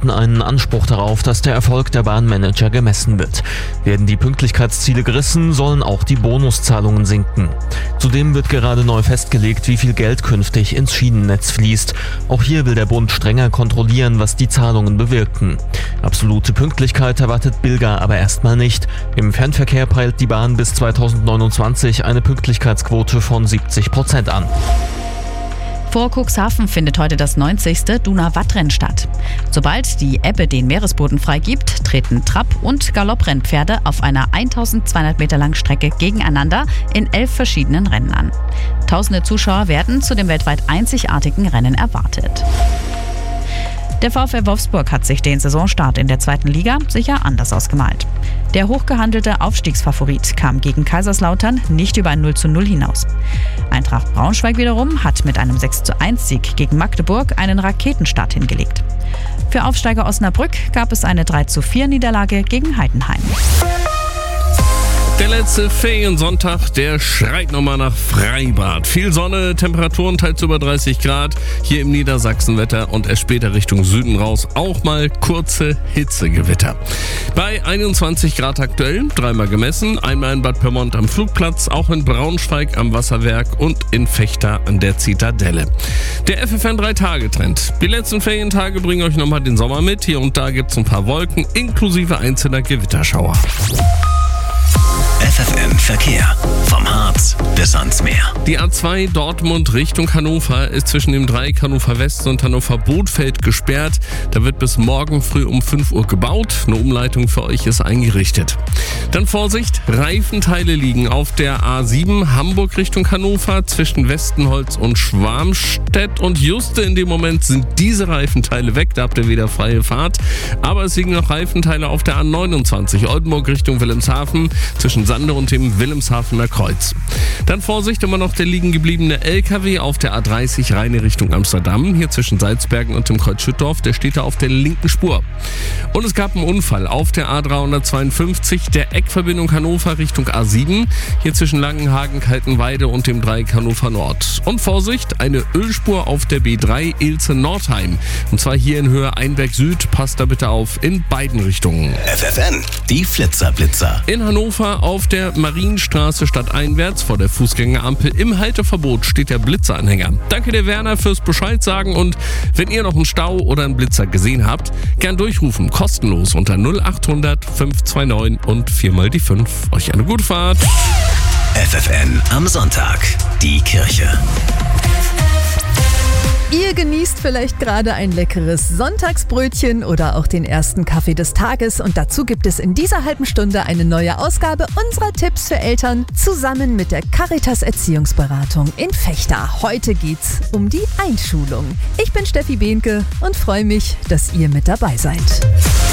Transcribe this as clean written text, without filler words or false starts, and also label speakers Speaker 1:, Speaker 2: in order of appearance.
Speaker 1: Mannschaften einen Anspruch darauf, dass der Erfolg der Bahnmanager gemessen wird. Werden die Pünktlichkeitsziele gerissen, sollen auch die Bonuszahlungen sinken. Zudem wird gerade neu festgelegt, wie viel Geld künftig ins Schienennetz fließt. Auch hier will der Bund strenger kontrollieren, was die Zahlungen bewirken. Absolute Pünktlichkeit erwartet Bilger aber erstmal nicht. Im Fernverkehr peilt die Bahn bis 2029 eine Pünktlichkeitsquote von 70% an.
Speaker 2: Vor Cuxhaven findet heute das 90. Donau-Watt-Rennen statt. Sobald die Ebbe den Meeresboden freigibt, treten Trab- und Galopprennpferde auf einer 1200 Meter langen Strecke gegeneinander in 11 verschiedenen Rennen an. Tausende Zuschauer werden zu dem weltweit einzigartigen Rennen erwartet. Der VfL Wolfsburg hat sich den Saisonstart in der 2. Liga sicher anders ausgemalt. Der hochgehandelte Aufstiegsfavorit kam gegen Kaiserslautern nicht über ein 0:0 hinaus. Eintracht Braunschweig wiederum hat mit einem 6:1-Sieg gegen Magdeburg einen Raketenstart hingelegt. Für Aufsteiger Osnabrück gab es eine 3:4-Niederlage gegen Heidenheim.
Speaker 3: Der letzte Feriensonntag, der schreit nochmal nach Freibad. Viel Sonne, Temperaturen teils über 30 Grad, hier im Niedersachsenwetter und erst später Richtung Süden raus auch mal kurze Hitzegewitter. Bei 21 Grad aktuell, dreimal gemessen, einmal in Bad Pyrmont am Flugplatz, auch in Braunschweig am Wasserwerk und in Vechta an der Zitadelle. Der FFN 3-Tage-Trend. Die letzten Ferientage bringen euch nochmal den Sommer mit. Hier und da gibt es ein paar Wolken, inklusive einzelner Gewitterschauer.
Speaker 4: FFN Verkehr. Vom Harz bis ans Meer.
Speaker 3: Die A2 Dortmund Richtung Hannover ist zwischen dem Dreieck Hannover West und Hannover Bothfeld gesperrt. Da wird bis morgen früh um 5 Uhr gebaut. Eine Umleitung für euch ist eingerichtet. Dann Vorsicht, Reifenteile liegen auf der A7 Hamburg Richtung Hannover zwischen Westenholz und Schwarmstedt. Und just in dem Moment sind diese Reifenteile weg. Da habt ihr wieder freie Fahrt. Aber es liegen noch Reifenteile auf der A29 Oldenburg Richtung Wilhelmshaven zwischen Sande und dem Wilhelmshavener Kreuz. Dann Vorsicht, immer noch der liegen gebliebene LKW auf der A30 Rheine Richtung Amsterdam, hier zwischen Salzbergen und dem Kreuz Schüttorf, der steht da auf der linken Spur. Und es gab einen Unfall auf der A352, der Eckverbindung Hannover Richtung A7, hier zwischen Langenhagen, Kaltenweide und dem Dreieck Hannover Nord. Und Vorsicht, eine Ölspur auf der B3 Ilze-Nordheim. Und zwar hier in Höhe Einberg Süd, passt da bitte auf, in beiden Richtungen.
Speaker 4: FFN, die Flitzer-Blitzer.
Speaker 3: In Hannover auf der Marienstraße stadteinwärts vor der Fußgängerampel im Halteverbot steht der Blitzeranhänger. Danke der Werner fürs Bescheid sagen und wenn ihr noch einen Stau oder einen Blitzer gesehen habt, gern durchrufen, kostenlos unter 0800 529 und 4 die 5. Euch eine gute Fahrt.
Speaker 4: FFN am Sonntag, die Kirche.
Speaker 5: Ihr genießt vielleicht gerade ein leckeres Sonntagsbrötchen oder auch den ersten Kaffee des Tages und dazu gibt es in dieser halben Stunde eine neue Ausgabe unserer Tipps für Eltern zusammen mit der Caritas Erziehungsberatung in Vechta. Heute geht's um die Einschulung. Ich bin Steffi Behnke und freue mich, dass ihr mit dabei seid.